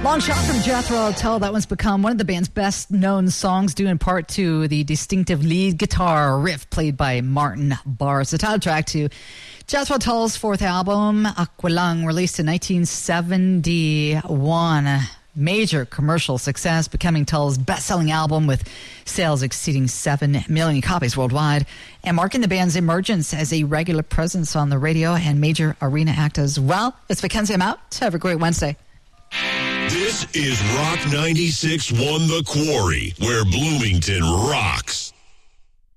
Long Shot from Jethro Tull. That one's become one of the band's best-known songs, due in part to the distinctive lead guitar riff played by Martin Barres. The title track to Jethro Tull's fourth album, Aqualung, released in 1971. Major commercial success, becoming Tull's best-selling album with sales exceeding 7 million copies worldwide and marking the band's emergence as a regular presence on the radio and major arena act as well. It's Mackenzie. I'm out. Have a great Wednesday. This is Rock 96.1 The Quarry, where Bloomington rocks.